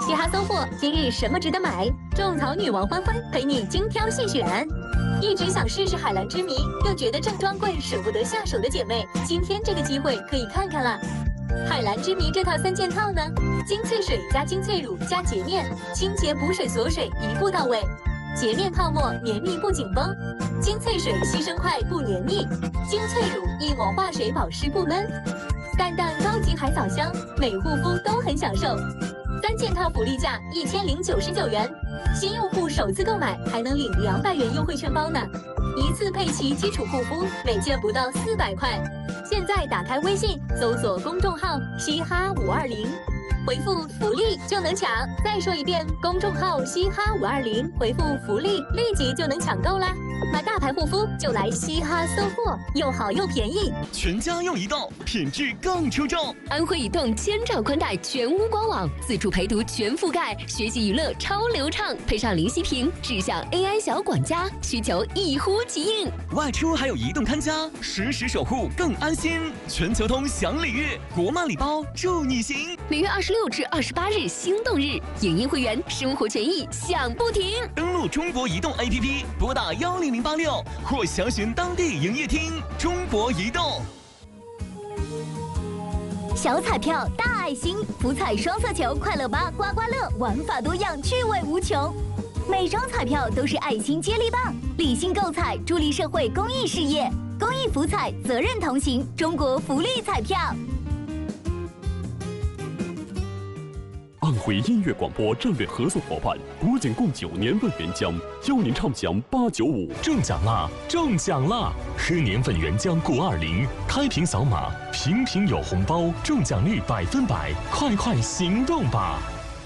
嘻哈搜货，今日什么值得买？种草女王欢欢陪你精挑细选。一直想试试海蓝之谜，又觉得正装贵舍不得下手的姐妹，今天这个机会可以看看了。海蓝之谜这套3件套呢，精粹水加精粹乳加洁面，清洁补水锁水一步到位。洁面泡沫绵密不紧绷，精粹水吸生快不黏腻，精粹乳一抹化水保湿不闷，淡淡高级海藻香，每护肤都很享受。3件套福利价1099元，新用户首次购买还能领200元优惠券包呢，一次配齐基础护肤，每件不到400块。现在打开微信，搜索公众号嘻哈520。回复福利就能抢，再说一遍，公众号嘻哈520，回复福利立即就能抢购啦！买大牌护肤就来嘻哈搜货，又好又便宜， 全家用移动，品质更出众。 安徽移动千兆宽带全屋官网，自助陪读全覆盖，学习娱乐超流畅，配上零息屏，智享 AI 小管家，需求一呼即应。 外出还有移动看家，实时守护更安心。全球通享礼遇，国漫礼包祝你行。 每月26至28日心动日，影音会员生活权益享不停。 登录中国移动 APP， 拨打10086或详询当地营业厅。中国移动。 小彩票大爱心，福彩双色球、快乐吧、刮刮乐，玩法多样，趣味无穷。每张彩票都是爱心接力棒，理性购彩，助力社会公益事业。公益福彩，责任同行，中国福利彩票。 安徽音乐广播战略合作伙伴国景共9年份原浆，邀您畅享895。 中奖啦！中奖啦！喝年份原浆过20，开瓶扫码，瓶瓶有红包，中奖率100%，快快行动吧！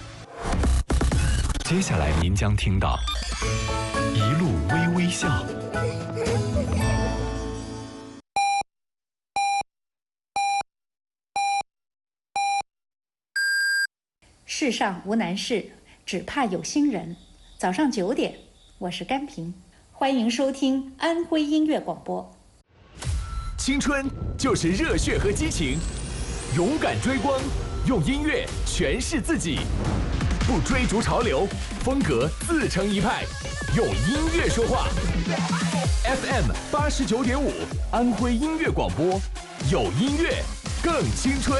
接下来您将听到一路微微笑。 世上无难事，只怕有心人。早上9点，我是甘平，欢迎收听安徽音乐广播。 青春就是热血和激情，勇敢追光，用音乐诠释自己，不追逐潮流，风格自成一派，用音乐说话。FM 89.5，安徽音乐广播，有音乐更青春。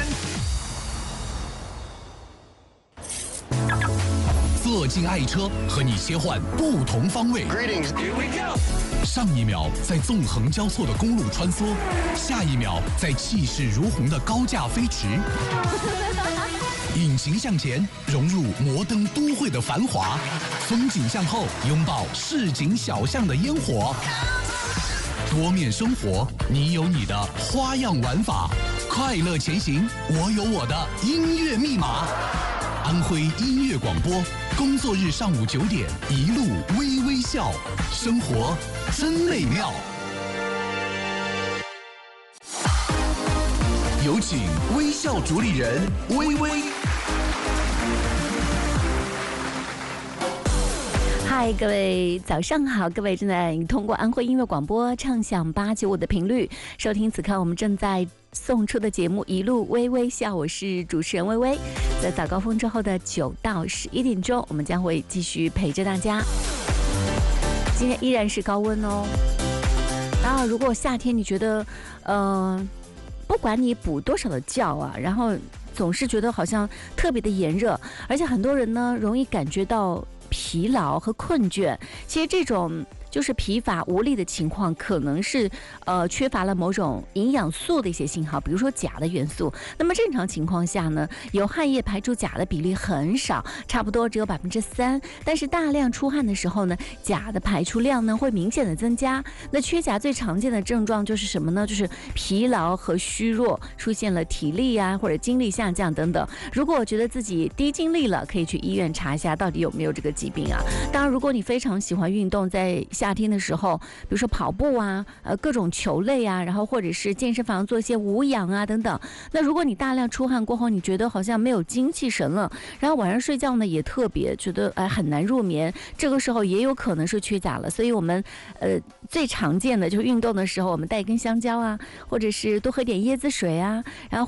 坐进爱车，和你切换不同方位。上一秒在纵横交错的公路穿梭，下一秒在气势如虹的高架飞驰。引擎向前，融入摩登都会的繁华；风景向后，拥抱市井小巷的烟火。多面生活，你有你的花样玩法。快乐前行，我有我的音乐密码。安徽音乐广播，工作日上午9点，一路微微笑，生活真美妙。有请微笑主理人微微。 嗨，各位早上好！各位正在通过安徽音乐广播畅享895的频率收听此刻我们正在送出的节目《一路微微笑》，我是主持人微微。在早高峰之后的9到11点钟，我们将会继续陪着大家。今天依然是高温哦。然后，如果夏天你觉得，不管你补多少的觉啊，然后总是觉得好像特别的炎热，而且很多人呢容易感觉到疲劳和困倦。其实这种就是疲乏无力的情况，可能是缺乏了某种营养素的一些信号，比如说钾的元素。那么正常情况下呢，有汗液排出钾的比例很少，差不多只有3%。但是大量出汗的时候呢，钾的排出量呢会明显的增加。那缺钾最常见的症状就是什么呢？就是疲劳和虚弱，出现了体力啊或者精力下降等等。如果我觉得自己低精力了，可以去医院查一下到底有没有这个疾病啊。当然，如果你非常喜欢运动，在夏天的时候，比如说跑步啊，各种球类啊，然后或者是健身房做一些无氧啊等等。那如果你大量出汗过后，你觉得好像没有精气神了，然后晚上睡觉呢也特别觉得很难入眠，这个时候也有可能是缺钾了。所以我们最常见的就是运动的时候，我们带一根香蕉啊，或者是多喝点椰子水啊，然后